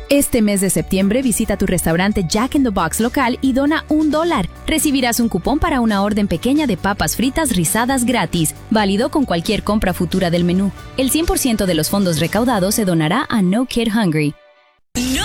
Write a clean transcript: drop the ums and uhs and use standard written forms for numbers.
Este mes de septiembre visita tu restaurante Jack in the Box local y dona $1. Recibirás un cupón para una orden pequeña de papas fritas rizadas gratis, válido con cualquier compra futura del menú. El 100% de los fondos recaudados se donará a No Kid Hungry. No